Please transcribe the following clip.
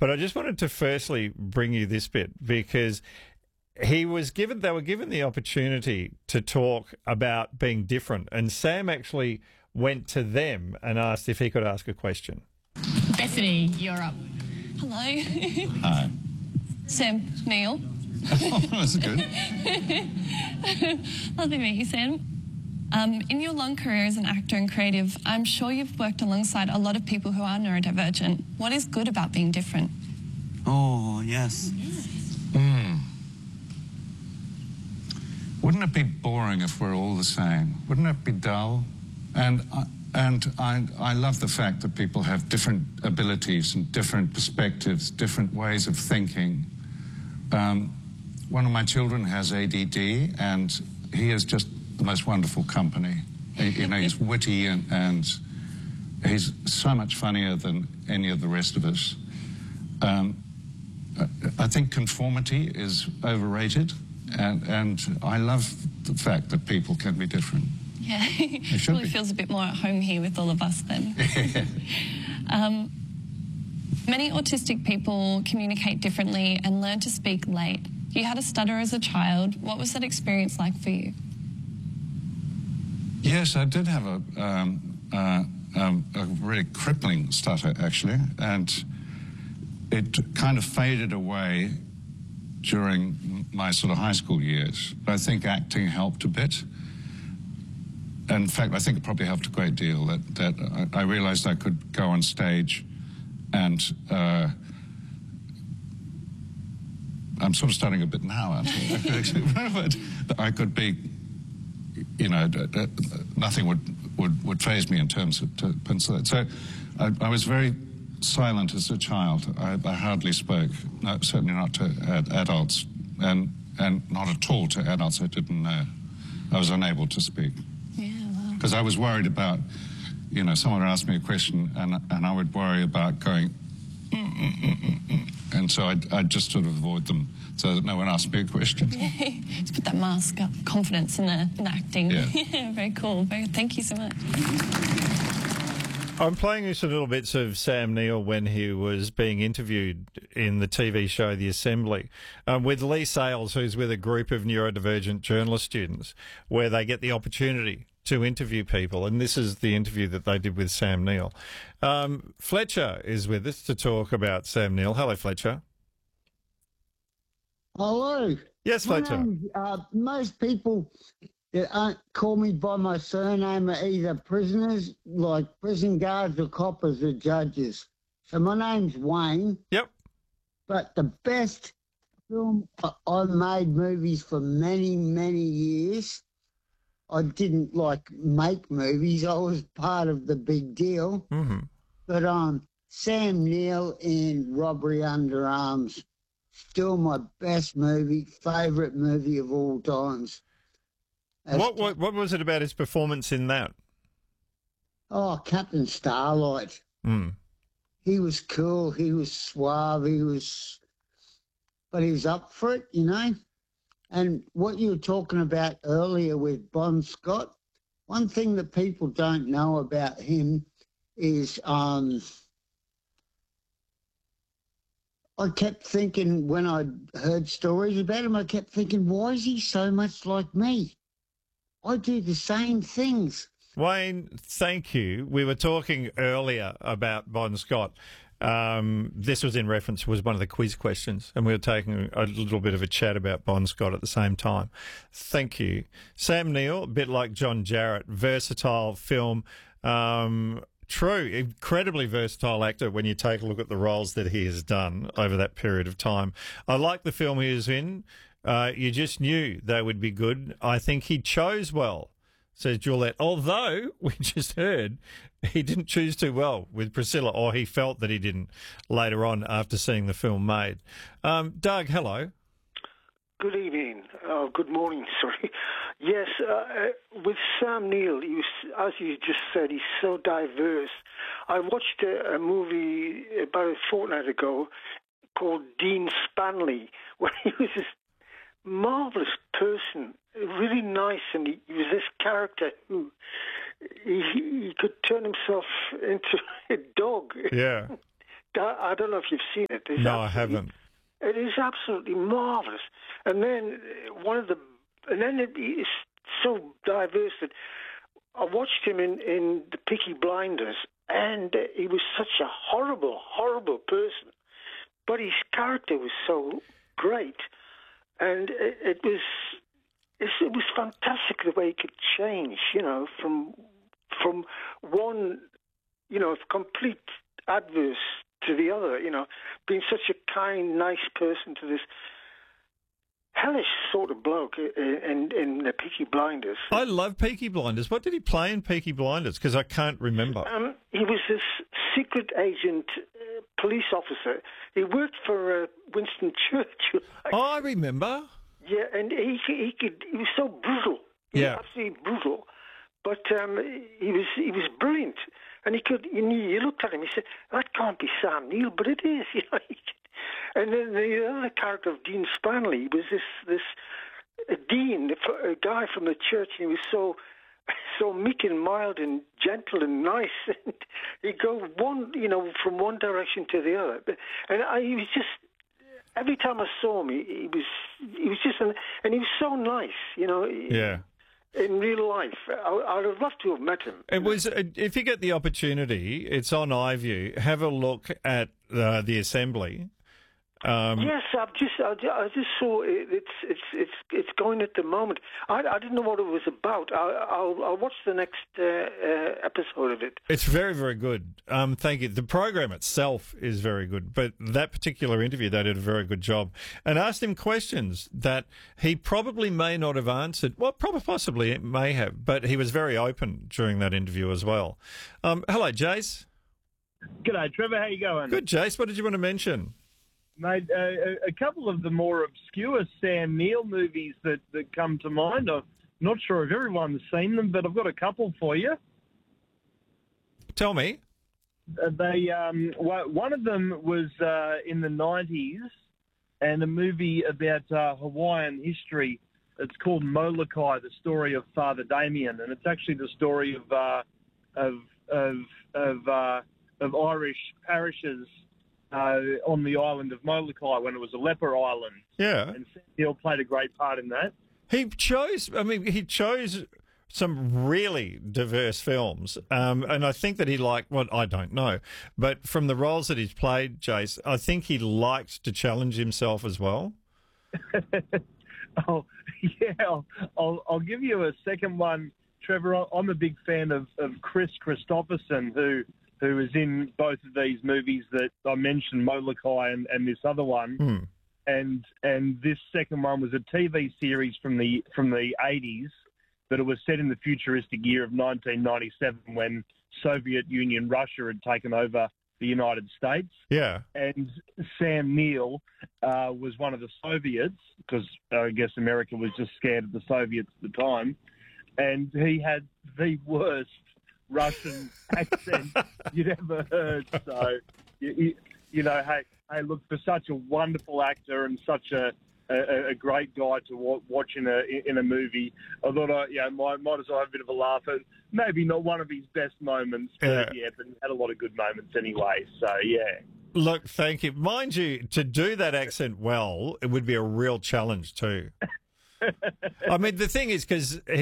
But I just wanted to firstly bring you this bit because they were given the opportunity to talk about being different, and Sam actually went to them and asked if he could ask a question. Bethany, you're up. Hello. Hi. Sam Neill. Oh, that's good. Lovely to meet you, Sam. In your long career as an actor and creative, I'm sure you've worked alongside a lot of people who are neurodivergent. What is good about being different? Oh, yes. Wouldn't it be boring if we're all the same? Wouldn't it be dull? And I love the fact that people have different abilities and different perspectives, different ways of thinking. One of my children has ADD, and he is just the most wonderful company. He's witty and he's so much funnier than any of the rest of us. I think conformity is overrated, and I love the fact that people can be different. Yeah, it really feels a bit more at home here with all of us then. Many autistic people communicate differently and learn to speak late. You had a stutter as a child. What was that experience like for you? Yes, I did have a really crippling stutter, actually, and it kind of faded away during my sort of high school years. I think acting helped a bit. In fact, I think it probably helped a great deal that I realized I could go on stage and I'm sort of starting a bit now, actually. But I could be, nothing would faze me in terms of that. So I was very silent as a child. I hardly spoke, no, certainly not to adults, and not at all to adults I didn't know. I was unable to speak. Yeah, wow. Because I was worried about, someone would ask me a question and I would worry about going, and so I'd just sort of avoid them so that no one asked me a question. Yeah, just put that mask up, confidence in the acting. Yeah. Yeah, very cool. Thank you so much. I'm playing you some little bits of Sam Neill when he was being interviewed in the TV show The Assembly with Lee Sales, who's with a group of neurodivergent journalist students, where they get the opportunity to interview people. And this is the interview that they did with Sam Neill. Fletcher is with us to talk about Sam Neill. Hello, Fletcher. Hello. Yes, Fletcher. Most people that call me by my surname are either prisoners, like prison guards, or coppers, or judges. So my name's Wayne. Yep. But the best film, I made movies for many, many years. I didn't make movies. I was part of the big deal. Mm-hmm. But Sam Neill in Robbery Under Arms, still my best movie, favourite movie of all times. What was it about his performance in that? Oh, Captain Starlight. Mm. He was cool. He was suave. But he was up for it, And what you were talking about earlier with Bon Scott, one thing that people don't know about him is I kept thinking, when I heard stories about him, I kept thinking, why is he so much like me? I do the same things. Wayne, thank you. We were talking earlier about Bon Scott. This was one of the quiz questions, and we were taking a little bit of a chat about Bon Scott at the same time. Thank you. Sam Neill, a bit like John Jarratt, versatile film. True, incredibly versatile actor when you take a look at the roles that he has done over that period of time. I like the film he was in. You just knew they would be good. I think he chose well, says Juliet. Although, we just heard, he didn't choose too well with Priscilla, or he felt that he didn't later on after seeing the film made. Doug, hello. Good evening. Good morning, sorry. Yes, with Sam Neill, as you just said, he's so diverse. I watched a movie about a fortnight ago called Dean Spanley, where he was this marvellous person, really nice, and he was this character who he could turn himself into a dog. Yeah. I don't know if you've seen it. It's No, I haven't. It is absolutely marvelous. And then it's so diverse that I watched him in The Peaky Blinders, and he was such a horrible, horrible person. But his character was so great, and it was fantastic the way he could change, from one, complete adverse to the other, being such a kind, nice person to this hellish sort of bloke in The Peaky Blinders. I love Peaky Blinders. What did he play in Peaky Blinders? Because I can't remember. He was this secret agent police officer. He worked for Winston Churchill. Oh, I remember. Yeah, and he was so brutal. He was absolutely brutal. But he was brilliant. And you looked at him, he said, that can't be Sam Neill, but it is. And then the other character of Dean Stanley was this dean, a guy from the church, and he was so meek and mild and gentle and nice. And he'd go from one direction to the other. And he was just, every time I saw him, he was just, and he was so nice, Yeah. In real life. I'd have loved to have met him. It was, if you get the opportunity, it's on iView. Have a look at the Assembly. Yes, I just saw it. It's going at the moment. I didn't know what it was about. I'll watch the next episode of it. It's very, very good. Thank you. The program itself is very good, but that particular interview, they did a very good job and asked him questions that he probably may not have answered. Well, probably, possibly it may have, but he was very open during that interview as well. Hello, Jace. G'day, Trevor. How you going? Good, Jace. What did you want to mention? Mate, a couple of the more obscure Sam Neill movies that come to mind. I'm not sure if everyone's seen them, but I've got a couple for you. Tell me. One of them was in the 90s, and a movie about Hawaiian history. It's called Molokai, the story of Father Damien, and it's actually the story of Irish parishes on the island of Molokai when it was a leper island. Yeah. And Sam Neill played a great part in that. He chose some really diverse films. And I think that he liked, well, I don't know, but from the roles that he's played, Jace, I think he liked to challenge himself as well. Oh, yeah. I'll give you a second one, Trevor. I'm a big fan of Chris Christopherson, who is in both of these movies that I mentioned, Molokai and this other one. And this second one was a TV series from the 80s, but it was set in the futuristic year of 1997 when Soviet Union Russia had taken over the United States. Yeah. And Sam Neill was one of the Soviets, because I guess America was just scared of the Soviets at the time. And he had the worst Russian accent you'd ever heard. So, hey, look, for such a wonderful actor and such a great guy to watch in a movie, I thought might as well have a bit of a laugh at maybe not one of his best moments, but but he had a lot of good moments anyway. So yeah. Look, thank you. Mind you, to do that accent well, it would be a real challenge too. I mean, the thing is, because